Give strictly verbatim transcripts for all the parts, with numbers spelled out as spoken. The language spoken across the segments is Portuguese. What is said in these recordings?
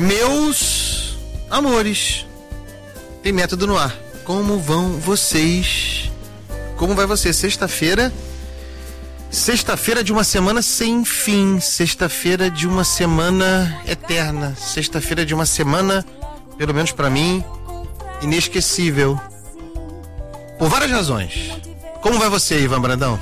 Meus amores, tem método no ar. Como vão vocês? Como vai você? Sexta-feira, sexta-feira de uma semana sem fim, sexta-feira de uma semana eterna, sexta-feira de uma semana, pelo menos pra mim, inesquecível. Por várias razões. Como vai você, Ivan Brandão?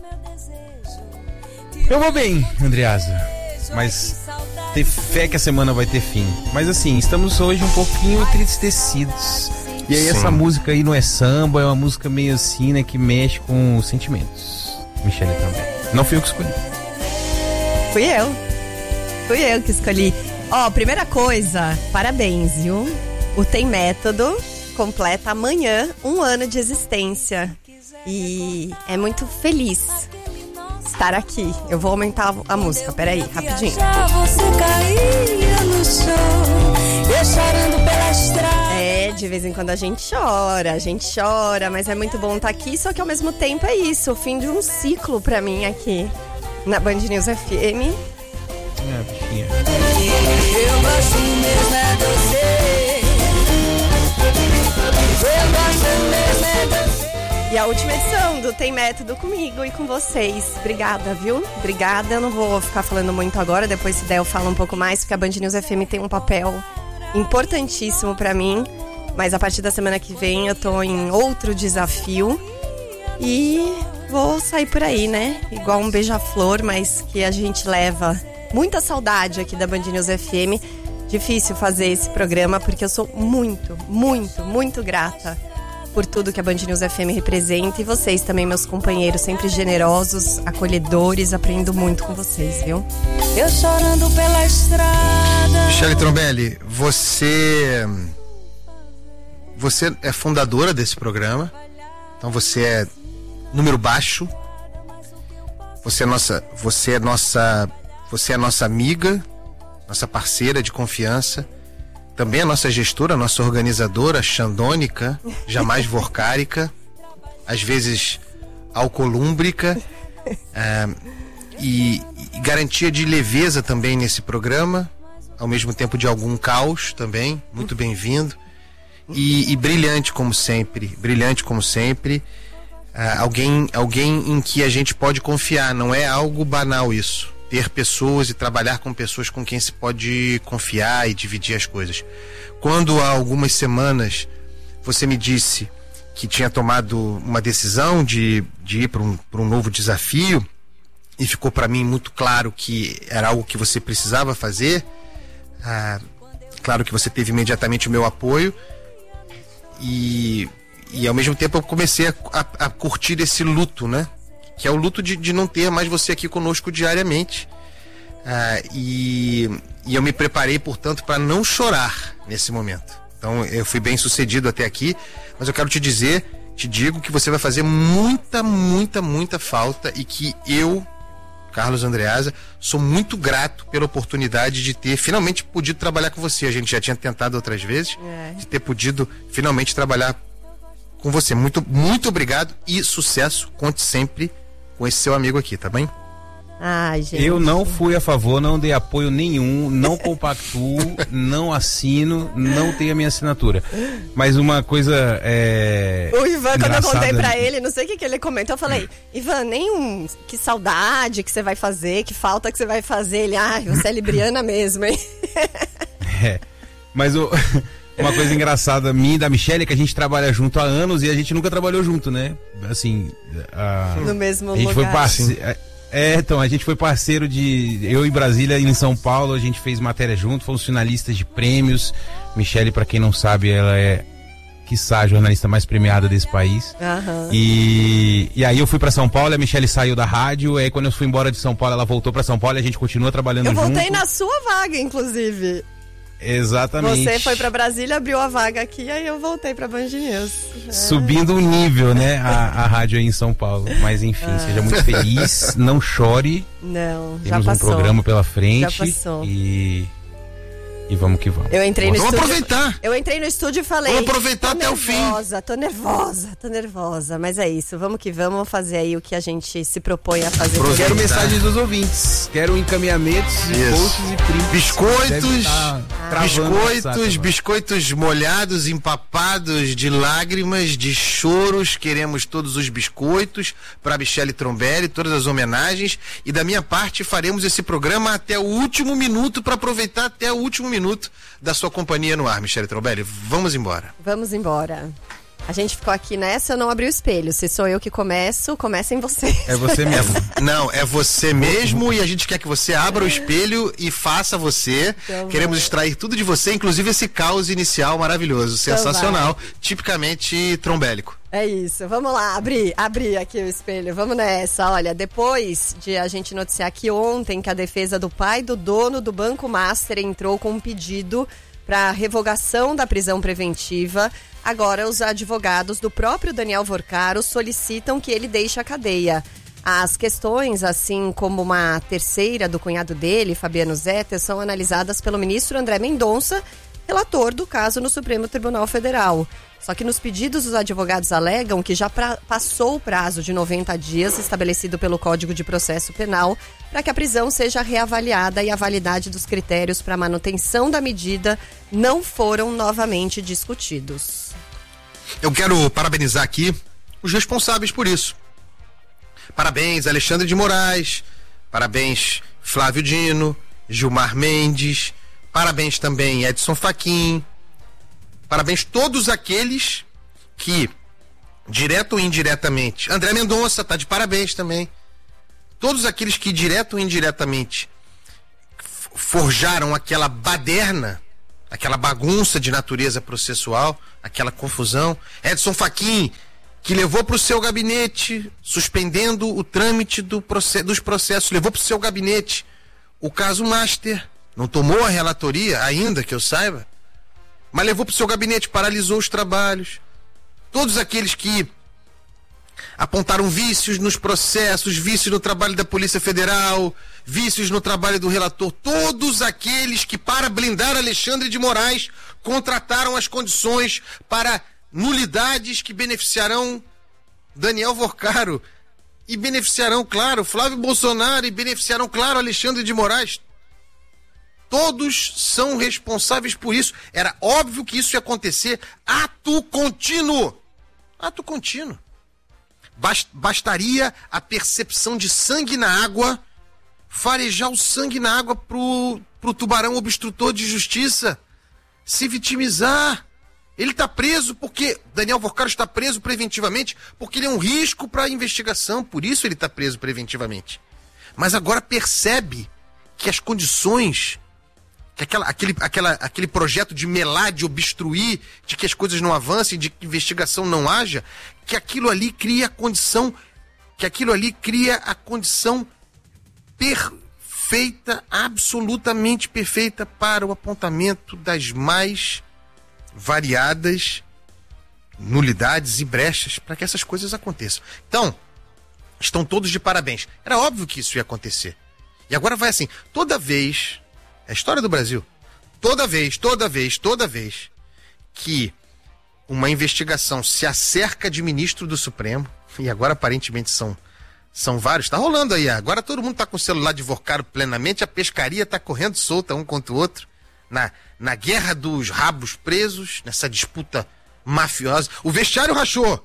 Eu vou bem, Andreasa, mas ter fé que a semana vai ter fim. Mas assim, estamos hoje um pouquinho entristecidos. E aí, sim, essa música aí não é samba, é uma música meio assim, né, que mexe com os sentimentos. Michele também. Não fui eu que escolhi. Fui eu. Fui eu que escolhi. Ó, primeira coisa, parabéns, viu? O Tem Método completa amanhã um ano de existência. E é muito feliz estar aqui. Eu vou aumentar a música, peraí, rapidinho. Você caía no chão, eu chorando pela estrada. É, de vez em quando a gente chora, a gente chora, mas é muito bom estar aqui, só que ao mesmo tempo é isso, o fim de um ciclo pra mim aqui na Band News F M. É, bichinha. Eu gosto mesmo é de você. Eu gosto mesmo é de você. E a última edição do Tem Método comigo e com vocês. Obrigada, viu? Obrigada. Eu não vou ficar falando muito agora, depois se der eu falo um pouco mais, porque a Band News F M tem um papel importantíssimo pra mim. Mas a partir da semana que vem eu tô em outro desafio e vou sair por aí, né? Igual um beija-flor, mas que a gente leva muita saudade aqui da Band News F M. Difícil fazer esse programa porque eu sou muito, muito, muito grata por tudo que a Band News F M representa, e vocês também, meus companheiros, sempre generosos, acolhedores, aprendo muito com vocês, viu? Eu chorando pela estrada. Michele Trombelli, você você é fundadora desse programa, então você é número baixo, você é nossa, você é nossa, você é nossa amiga, nossa parceira de confiança. Também a nossa gestora, a nossa organizadora, xandônica, jamais vorcárica, às vezes alcoolúmbrica, é, e, e garantia de leveza também nesse programa, ao mesmo tempo de algum caos também, muito bem-vindo, e, e brilhante como sempre, brilhante como sempre, é, alguém, alguém em que a gente pode confiar, não é algo banal isso. Ter pessoas e trabalhar com pessoas com quem se pode confiar e dividir as coisas. Quando há algumas semanas você me disse que tinha tomado uma decisão de, de ir para um, para um novo desafio, e ficou para mim muito claro que era algo que você precisava fazer, ah, claro que você teve imediatamente o meu apoio, e, e ao mesmo tempo eu comecei a, a, a curtir esse luto, né? Que é o luto de, de não ter mais você aqui conosco diariamente. Ah, e, e eu me preparei, portanto, para não chorar nesse momento. Então eu fui bem sucedido até aqui, mas eu quero te dizer, te digo que você vai fazer muita, muita, muita falta, e que eu, Carlos Andreasa, sou muito grato pela oportunidade de ter finalmente podido trabalhar com você. A gente já tinha tentado outras vezes, é. de ter podido finalmente trabalhar com você. Muito, muito obrigado e sucesso. Conte sempre com esse seu amigo aqui, tá bem? Ai, gente. Eu não fui a favor, não dei apoio nenhum, não compactuo, não assino, não tenho a minha assinatura. Mas uma coisa é... O Ivan, quando eu contei pra ele, não sei o que, que ele comentou, eu falei, Ivan, nenhum, que saudade que você vai fazer, que falta que você vai fazer. Ele, ai, você é libriana mesmo, hein? É, mas o... Uma coisa engraçada minha e da Michele é que a gente trabalha junto há anos e a gente nunca trabalhou junto, né? Assim, a, no mesmo a gente lugar. Foi parce... É, então, a gente foi parceiro de... Eu em Brasília e em São Paulo, a gente fez matéria junto, fomos finalistas de prêmios. Michele, pra quem não sabe, ela é, quiçá, a jornalista mais premiada desse país. Uhum. E, e aí eu fui pra São Paulo, a Michele saiu da rádio, aí quando eu fui embora de São Paulo, ela voltou pra São Paulo e a gente continua trabalhando junto. Eu voltei junto. Na sua vaga, inclusive. Exatamente. Você foi pra Brasília, abriu a vaga aqui, aí eu voltei pra Band News. É. Subindo o nível, né, a, a rádio aí em São Paulo. Mas enfim, ah. seja muito feliz, não chore. Não, Temos já passou. Temos um programa pela frente. Já passou. E... E vamos que vamos. Eu entrei no vamos estúdio. aproveitar. Eu entrei no estúdio e falei. Vamos aproveitar até nervosa, o fim. Tô nervosa, tô nervosa. Mas é isso, vamos que vamos, vamos fazer aí o que a gente se propõe a fazer. Aproveitar. Quero mensagens dos ouvintes. Quero encaminhamentos, e posts e prints. Biscoitos. Ah, Biscoitos, biscoitos molhados, empapados de lágrimas, de choros. Queremos todos os biscoitos para Michele Trombelli, todas as homenagens. E da minha parte, faremos esse programa até o último minuto, para aproveitar até o último minuto da sua companhia no ar, Michele Trombelli. Vamos embora. Vamos embora. A gente ficou aqui nessa, eu não abri o espelho. Se sou eu que começo, começa em você. É você mesmo. É, não, é você mesmo, e a gente quer que você abra o espelho e faça você. Então, queremos vai. extrair tudo de você, inclusive esse caos inicial maravilhoso, então sensacional, vai. tipicamente trombélico. É isso, vamos lá, abrir, abrir aqui o espelho, vamos nessa. Olha, depois de a gente noticiar que ontem que a defesa do pai do dono do Banco Master entrou com um pedido para revogação da prisão preventiva, agora os advogados do próprio Daniel Vorcaro solicitam que ele deixe a cadeia. As questões, assim como uma terceira do cunhado dele, Fabiano Zetter, são analisadas pelo ministro André Mendonça, relator do caso no Supremo Tribunal Federal. Só que nos pedidos, os advogados alegam que já pra, passou o prazo de noventa dias estabelecido pelo Código de Processo Penal para que a prisão seja reavaliada e a validade dos critérios para manutenção da medida não foram novamente discutidos. Eu quero parabenizar aqui os responsáveis por isso. Parabéns, Alexandre de Moraes, parabéns, Flávio Dino, Gilmar Mendes, parabéns também, Edson Fachin. Parabéns todos aqueles que, direto ou indiretamente, André Mendonça tá de parabéns também. Todos aqueles que, direto ou indiretamente, forjaram aquela baderna, aquela bagunça de natureza processual, aquela confusão. Edson Fachin, que levou para o seu gabinete, suspendendo o trâmite do proce- dos processos, levou para o seu gabinete o caso Master, não tomou a relatoria ainda, que eu saiba, mas levou para o seu gabinete, paralisou os trabalhos. Todos aqueles que apontaram vícios nos processos, vícios no trabalho da Polícia Federal, vícios no trabalho do relator, todos aqueles que, para blindar Alexandre de Moraes, contrataram as condições para nulidades que beneficiarão Daniel Vorcaro e beneficiarão, claro, Flávio Bolsonaro e beneficiarão, claro, Alexandre de Moraes. Todos são responsáveis por isso. Era óbvio que isso ia acontecer. Ato contínuo. Ato contínuo. Bastaria a percepção de sangue na água, farejar o sangue na água pro, pro tubarão obstrutor de justiça se vitimizar. Ele está preso porque... Daniel Vorcaro está preso preventivamente porque ele é um risco para a investigação. Por isso ele está preso preventivamente. Mas agora percebe que as condições... que aquela, aquele, aquela, aquele projeto de melar, de obstruir, de que as coisas não avancem, de que investigação não haja, que aquilo ali cria a condição, que aquilo ali cria a condição perfeita, absolutamente perfeita para o apontamento das mais variadas nulidades e brechas para que essas coisas aconteçam. Então, estão todos de parabéns. Era óbvio que isso ia acontecer. E agora vai assim, toda vez... É a história do Brasil. Toda vez, toda vez, toda vez que uma investigação se acerca de ministro do Supremo, e agora aparentemente são, são vários, tá rolando aí, agora todo mundo tá com o celular de Vorcaro plenamente, a pescaria tá correndo solta um contra o outro, na, na guerra dos rabos presos, nessa disputa mafiosa. O vestiário rachou.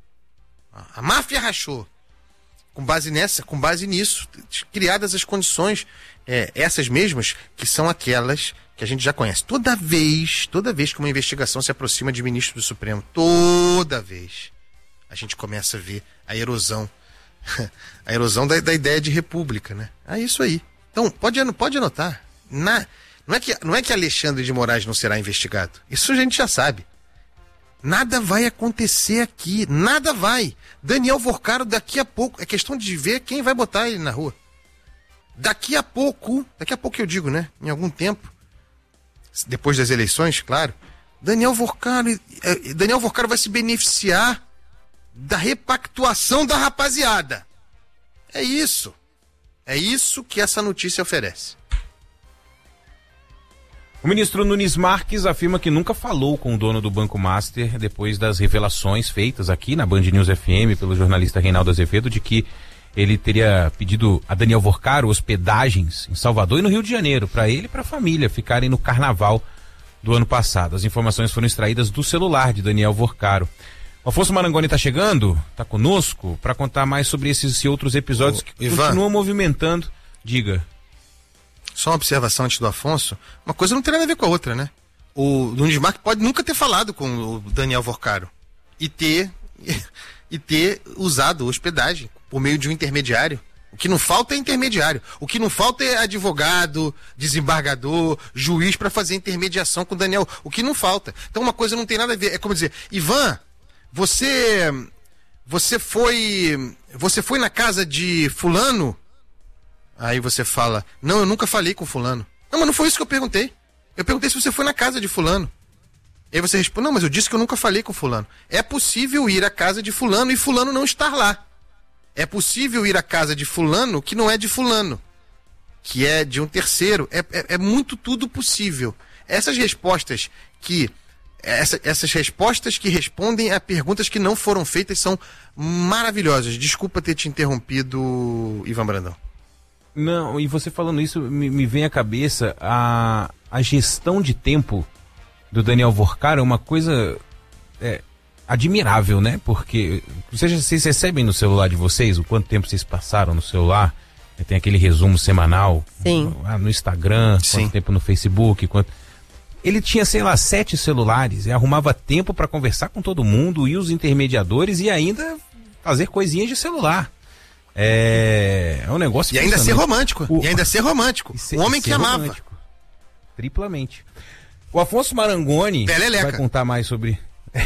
A máfia rachou. Com base nessa, com base nisso, criadas as condições, é, essas mesmas, que são aquelas que a gente já conhece. Toda vez, toda vez que uma investigação se aproxima de ministro do Supremo, toda vez, a gente começa a ver a erosão, a erosão da, da ideia de república, né? É isso aí. Então, pode, pode anotar, na, não, é que, não é que Alexandre de Moraes não será investigado, isso a gente já sabe. Nada vai acontecer aqui, nada vai. Daniel Vorcaro daqui a pouco, é questão de ver quem vai botar ele na rua. Daqui a pouco, daqui a pouco eu digo, né? Em algum tempo, depois das eleições, claro, Daniel Vorcaro, Daniel Vorcaro vai se beneficiar da repactuação da rapaziada. É isso. É isso que essa notícia oferece. O ministro Nunes Marques afirma que nunca falou com o dono do Banco Master depois das revelações feitas aqui na Band News F M pelo jornalista Reinaldo Azevedo de que ele teria pedido a Daniel Vorcaro hospedagens em Salvador e no Rio de Janeiro para ele e para a família ficarem no carnaval do ano passado. As informações foram extraídas do celular de Daniel Vorcaro. O Afonso Marangoni está chegando, está conosco, para contar mais sobre esses e outros episódios que Ivan, continuam movimentando. Diga. Só uma observação antes do Afonso. Uma coisa não tem nada a ver com a outra, né? O Nunes Marques pode nunca ter falado com o Daniel Vorcaro e ter, e ter usado hospedagem por meio de um intermediário. O que não falta é intermediário. O que não falta é advogado, desembargador, juiz para fazer intermediação com o Daniel. O que não falta. Então uma coisa não tem nada a ver. É como dizer, Ivan, você você foi você foi na casa de fulano? Aí você fala, não, eu nunca falei com fulano. Não, mas não foi isso que eu perguntei. Eu perguntei se você foi na casa de fulano. Aí você responde, não, mas eu disse que eu nunca falei com fulano. É possível ir à casa de fulano e fulano não estar lá. É possível ir à casa de fulano que não é de fulano, que é de um terceiro. É, é, é muito tudo possível. Essas respostas que... Essa, essas respostas que respondem a perguntas que não foram feitas são maravilhosas. Desculpa ter te interrompido, Ivan Brandão. Não, e você falando isso, me, me vem à cabeça a, a gestão de tempo do Daniel Vorcaro é uma coisa é, admirável, né? Porque vocês, vocês recebem no celular de vocês o quanto tempo vocês passaram no celular? Tem aquele resumo semanal. Sim. No, no Instagram, Sim. Quanto tempo no Facebook, quanto... Ele tinha, sei lá, sete celulares e arrumava tempo para conversar com todo mundo e os intermediadores e ainda fazer coisinhas de celular. É, é um negócio... E ainda ser romântico. O... E ainda ser romântico. Ser, um homem que amava. Romântico. Triplamente. O Afonso Marangoni Peleleca. vai contar mais sobre...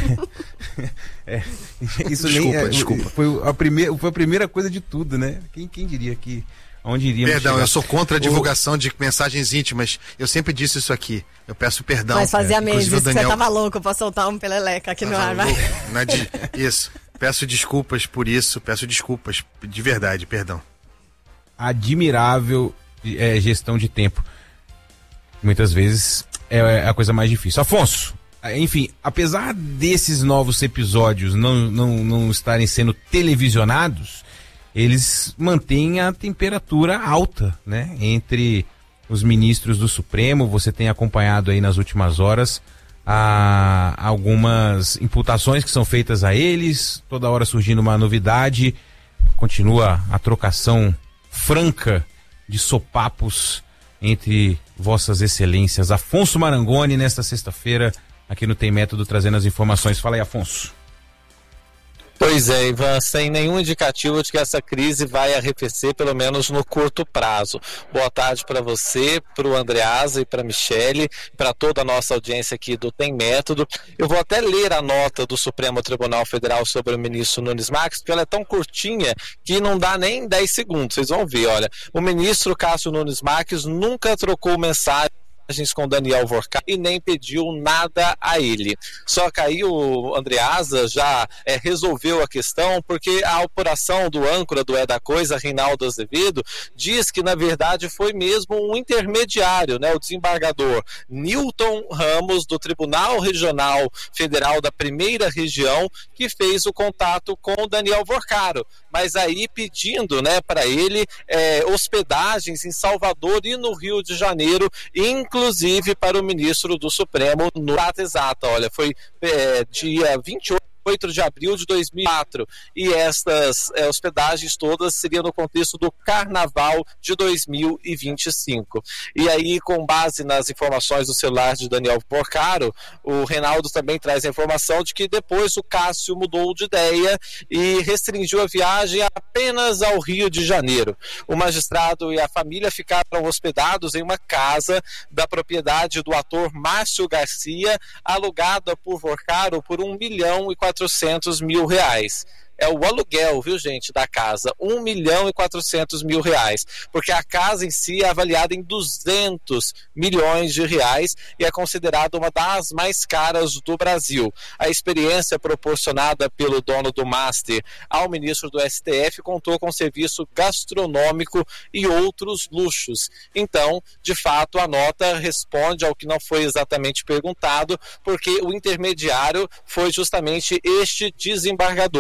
é, isso desculpa, nem, é, desculpa. Foi a, primeira, foi a primeira coisa de tudo, né? Quem, quem diria que... Onde iríamos Perdão, chegar? eu sou contra a divulgação o... de mensagens íntimas. Eu sempre disse isso aqui. Eu peço perdão. Mas fazia é, meses que Daniel... você tava louco pra soltar um peleleca aqui tava no ar. Louco, né, de... Isso. Peço desculpas por isso. Peço desculpas de verdade, perdão. Admirável é, gestão de tempo. Muitas vezes é a coisa mais difícil. Afonso, enfim, apesar desses novos episódios não, não, não estarem sendo televisionados, eles mantêm a temperatura alta, né? Entre os ministros do Supremo. Você tem acompanhado aí nas últimas horas a, algumas imputações que são feitas a eles, toda hora surgindo uma novidade. Continua a trocação franca de sopapos entre vossas excelências. Afonso Marangoni, nesta sexta-feira, aqui no Tem Método, trazendo as informações. Fala aí, Afonso. Pois é, Ivan, sem nenhum indicativo de que essa crise vai arrefecer, pelo menos no curto prazo. Boa tarde para você, para o Andreasa e para a Michele, para toda a nossa audiência aqui do Tem Método. Eu vou até ler a nota do Supremo Tribunal Federal sobre o ministro Nunes Marques, porque ela é tão curtinha que não dá nem dez segundos. Vocês vão ver, olha. O ministro Cássio Nunes Marques nunca trocou mensagem com Daniel Vorcaro e nem pediu nada a ele. Só que aí o Andreasa já é, resolveu a questão, porque a apuração do âncora do É da Coisa, Reinaldo Azevedo, diz que na verdade foi mesmo um intermediário, né, o desembargador Newton Ramos, do Tribunal Regional Federal da Primeira Região, que fez o contato com o Daniel Vorcaro, mas aí pedindo, né, para ele é, hospedagens em Salvador e no Rio de Janeiro, inclusive inclusive para o ministro do Supremo no data exata. Olha, foi é, dia vinte e oito de abril de dois mil e quatro, e estas é, hospedagens todas seriam no contexto do Carnaval de dois mil e vinte e cinco. E aí, com base nas informações do celular de Daniel Vorcaro, o Reinaldo também traz a informação de que depois o Cássio mudou de ideia e restringiu a viagem apenas ao Rio de Janeiro. O magistrado e a família ficaram hospedados em uma casa da propriedade do ator Márcio Garcia, alugada por Vorcaro por um milhão e quatrocentos mil reais. É o aluguel, viu, gente, da casa, um milhão e quatrocentos mil reais, porque a casa em si é avaliada em duzentos milhões de reais e é considerada uma das mais caras do Brasil. A experiência proporcionada pelo dono do Master ao ministro do S T F contou com serviço gastronômico e outros luxos. Então, de fato, a nota responde ao que não foi exatamente perguntado, porque o intermediário foi justamente este desembargador.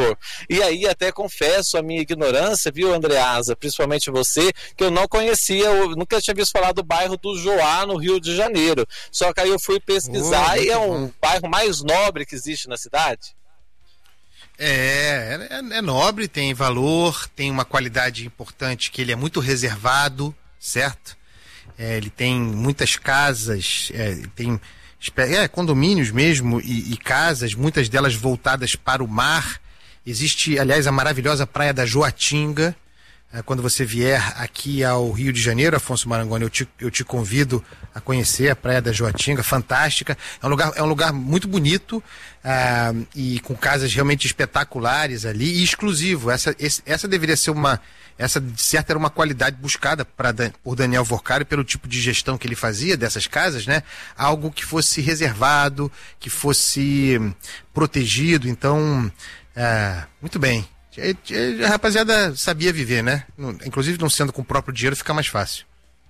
E aí até confesso a minha ignorância, viu, Andreasa, principalmente você, que eu não conhecia, eu nunca tinha visto falar do bairro do Joá, no Rio de Janeiro. Só que aí eu fui pesquisar oh, e é um bom. bairro mais nobre que existe na cidade. É, é, é nobre, tem valor, tem uma qualidade importante, que ele é muito reservado, certo? É, ele tem muitas casas, é, tem é, condomínios mesmo e, e casas, muitas delas voltadas para o mar. Existe, aliás, a maravilhosa praia da Joatinga. É, quando você vier aqui ao Rio de Janeiro, Afonso Marangoni, eu te, eu te convido a conhecer a praia da Joatinga, fantástica. É um lugar, é um lugar muito bonito ah, e com casas realmente espetaculares ali e exclusivo. Essa, esse, essa deveria ser uma... Essa, de certo, era uma qualidade buscada pra, por Daniel Vorcari pelo tipo de gestão que ele fazia dessas casas, né? Algo que fosse reservado, que fosse protegido. Então, é, muito bem. A rapaziada sabia viver, né? Inclusive, não sendo com o próprio dinheiro, fica mais fácil.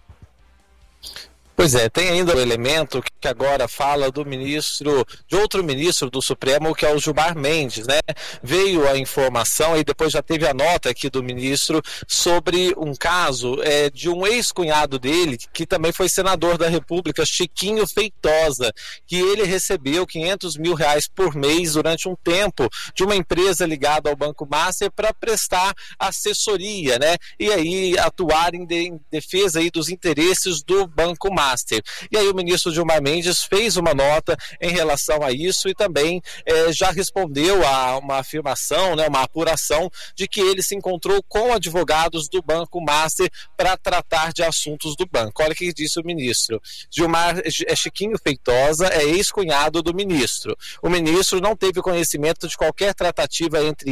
Pois é, tem ainda o elemento que agora fala do ministro, de outro ministro do Supremo, que é o Gilmar Mendes, né? Veio a informação e depois já teve a nota aqui do ministro sobre um caso é, de um ex-cunhado dele, que também foi senador da República, Chiquinho Feitosa, que ele recebeu quinhentos mil reais por mês durante um tempo de uma empresa ligada ao Banco Master para prestar assessoria, né? E aí atuar em, de, em defesa aí dos interesses do Banco Master. E aí o ministro Gilmar Mendes fez uma nota em relação a isso e também eh, já respondeu a uma afirmação, né, uma apuração de que ele se encontrou com advogados do Banco Master para tratar de assuntos do banco. Olha o que disse o ministro. Gilmar é Chiquinho Feitosa, é ex-cunhado do ministro. O ministro não teve conhecimento de qualquer tratativa entre